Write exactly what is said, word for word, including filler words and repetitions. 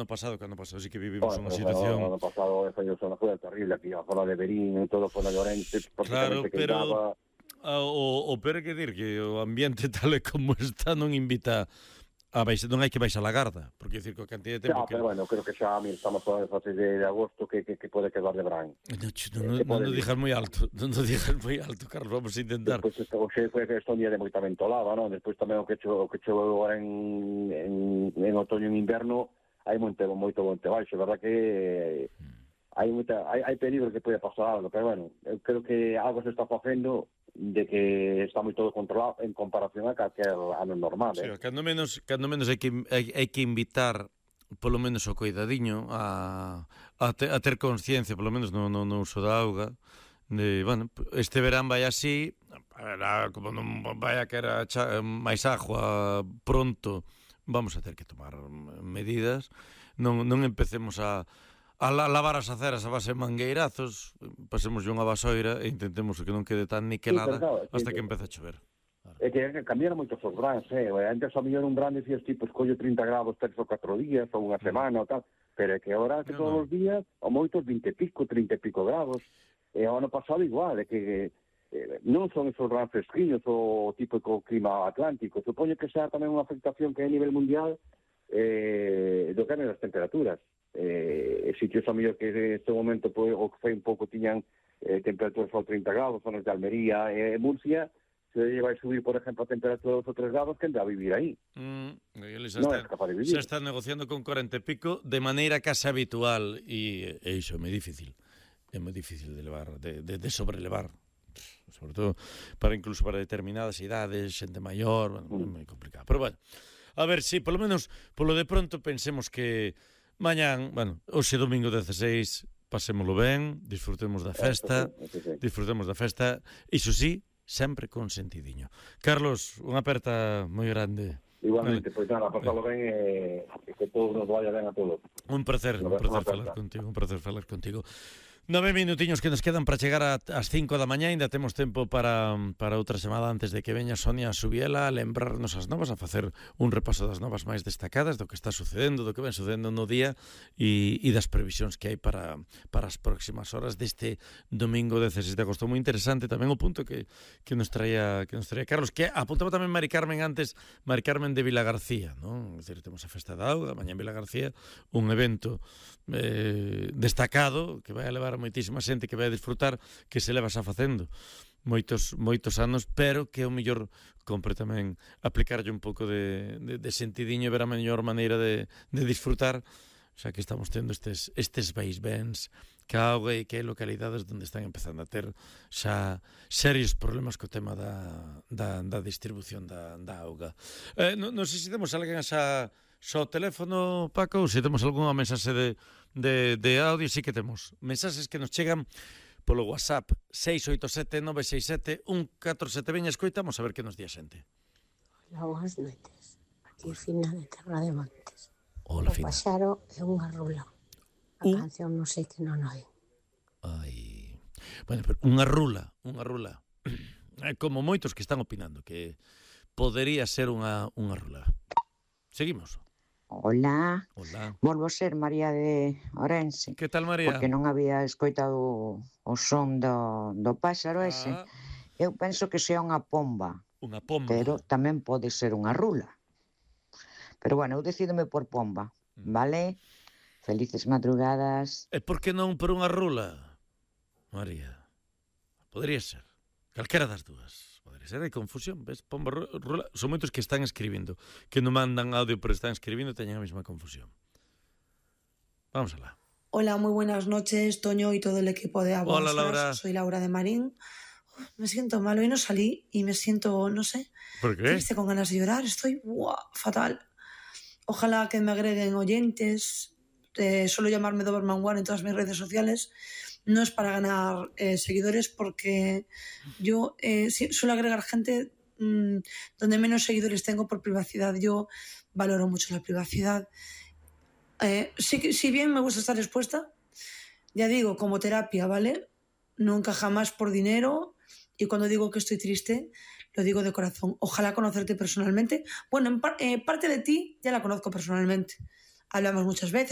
ano pasado, que ano pasado sí que vivimos Bueno, unha pero situación... o ano pasado esa zona foi terrible, aquí a zona de Berín, todo foi na Llorente, Claro, prácticamente pero queimaba. a, o, o peor é que dir que o ambiente tal e como está non invita a baixa, non hai que baixar a garda, porque decir que a cantidad de tempo Xa, que... pero bueno, creo que xa, mira, estamos a fase de, de agosto que, que, que pode quedar de brán. Non, chu, Eh, non, que non, pode non vir. dixas moi alto, non non dixas moi alto, Carlos, vamos a intentar. Despois, o xe foi que este un día de moita ventolada, non? Despois tamén o que cho, o que cho agora en, en, en outoño e en inverno hai moito, moito monte baixo, verdad que hai moita, hai, hai peligro que pode pasar algo, pero bueno, eu creo que algo se está facendo de que está moi todo controlado en comparación a calquer ano normal, Sí, eh? cando menos, cando menos hai que, hai, hai que invitar polo menos o cuidadiño a, a, te, a ter conciencia, polo menos no, no, no uso da auga, de, bueno, este verán vai así, a, como non vai a querer máis agua pronto, vamos a ter que tomar medidas, non, non empecemos a a lavar as aceras a base de mangueirazos, pasemos unha vasoira e intentemos que non quede tan niquelada sí, claro, hasta sí, que empece a chover. Claro. É que cambiaron moitos os brans, eh? Antes a mellor un bran decías tipo, escollo trinta grados tres ou catro días, ou unha semana, ou tal, pero é que agora que No, todos no. os días, ou moitos vinte e pico, trinta e pico grados, e o ano pasado igual, é que eh, non son esos brans fresquiños o típico clima atlántico, supoño que xa tamén unha afectación que é a nivel mundial eh, do cambio das temperaturas. Eh, sitios a mellor que en este momento pues, o que foi un pouco tiñan eh, temperaturas ao trinta grados, zonas de Almería e eh, Murcia, se vai subir, por exemplo, a temperatura dos ou tres grados, que anda a vivir aí. Mm, Non é capaz de vivir. Se está negociando con cuarenta e pico de maneira case habitual e, e iso é moi difícil. É moi difícil de levar, de, de, de sobrelevar. Sobre todo para incluso para determinadas idades, xente maior, bueno, é moi complicado. Pero bueno, a ver, si, sí, polo menos, polo de pronto, pensemos que mañán, bueno, hoxe domingo dezasseis, pasémolo ben, disfrutemos da festa, disfrutemos da festa, iso sí, sempre con sentidiño. Carlos, unha aperta moi grande. Igualmente, pois nada, pasalo ben e que todo nos vaya ben a todos. Un placer, un placer falar contigo, un placer falar contigo. Nove minutiños que nos quedan para chegar ás cinco da mañá. Ainda temos tempo para, para outra semana antes de que veña Sonia Subiela a lembrarnos as novas, a facer un repaso das novas máis destacadas, do que está sucedendo, do que ven sucedendo no día e, e das previsións que hai para, para as próximas horas deste domingo dezasseis de agosto. Moi interesante tamén o punto que, que nos traía que nos traía Carlos, que apuntaba tamén Mari Carmen antes, Mari Carmen de Vilagarcía, non? É dicir, temos a Festa da Auga, mañá en Vilagarcía, un evento eh, destacado que vai a levar moitísima xente, que vai a disfrutar, que se leva xa facendo moitos moitos anos, pero que o mellor compre tamén aplicarlle un pouco de, de, de sentidiño e ver a mellor maneira de, de disfrutar, xa que estamos tendo estes, estes vaisvéns que a auga e que hai localidades onde están empezando a ter xa serios problemas co tema da, da, da distribución da, da auga. Eh, non, non sei se temos alguén xa só teléfono, Paco, ou se temos algunha mensaxe de, de, de audio. Sí que temos mensaxes que nos chegan polo WhatsApp seis oito sete nove seis sete un catro sete. Veña, escoitamos a ver que nos di a xente. Hola, boas noites. Aquí Fina de Terra de Montes. Hola, o Fina. O paxaro é unha rula. A Un... canción non sei que non hai. Ai... Bueno, pero unha rula, unha rula. Como moitos que están opinando que podería ser unha, unha rula. Seguimos. Hola. Hola. Volvo a ser María de Orense. Que tal, María? Porque non había escoitado o son do, do páxaro ah. ese. Eu penso que sea unha pomba. Unha pomba. Pero tamén pode ser unha rula. Pero bueno, eu decídome por pomba. Mm. Vale? Felices madrugadas. E por que non por unha rula, María? Podría ser. Calquera das dúas. Podría ser, hai confusión, ves? Pomba, rula. Son moitos que están escribindo, que non mandan audio, pero están escribindo e teñen a mesma confusión. Vamos alá. Hola, muy buenas noches, Toño y todo el equipo de Aguas. Hola, Laura. Soy Laura de Marín. Uf, me siento mal, hoy no salí y me siento, no sé, ¿por qué? Triste, con ganas de llorar. Estoy ¡buah! Fatal. Ojalá que me agreguen oyentes. Eh, suelo llamarme Doberman One en todas mis redes sociales. No es para ganar eh, seguidores, porque yo eh, suelo agregar gente mmm, donde menos seguidores tengo por privacidad. Yo valoro mucho la privacidad. Eh, si, si bien me gusta estar expuesta, ya digo, como terapia, ¿vale? Nunca jamás por dinero, y cuando digo que estoy triste, lo digo de corazón. Ojalá conocerte personalmente. Bueno, en par, eh, parte de ti ya la conozco personalmente. Hablamos muchas veces.